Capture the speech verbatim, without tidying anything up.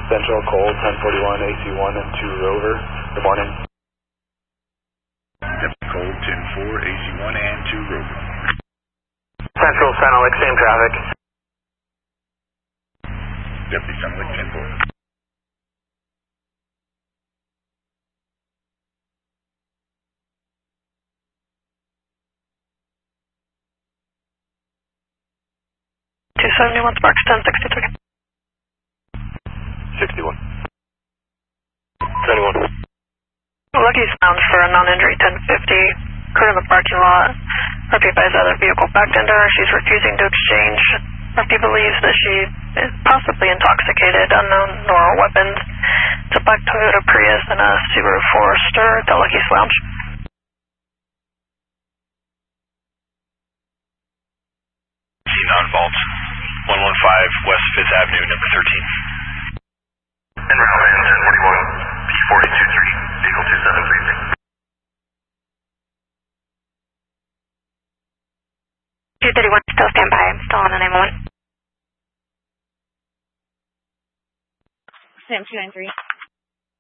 Central Cold, ten forty-one, A C one and two Rover. Good morning. Deputy Cold, ten four, A C one and two Rover. Central, Santa Lake, same traffic. Deputy Santa Lake, ten four. two seventy-one Sparks, ten sixty-three. sixty-one. seventy-one. Lucky's found for a non-injury ten fifty. Occurred in the parking lot. R P advised other vehicle backed into her. She's refusing to exchange. R P believes that she is possibly intoxicated, unknown nor weapons. It's a black Toyota Prius and a Subaru Forester at the Lucky's Lounge. Non-vault, one one five West fifth Avenue, number thirteen. En route van ten forty-one, P four eight two three, vehicle two seven three three. two thirty-one, still stand by. I'm still on the nine one one. Sam two nine three.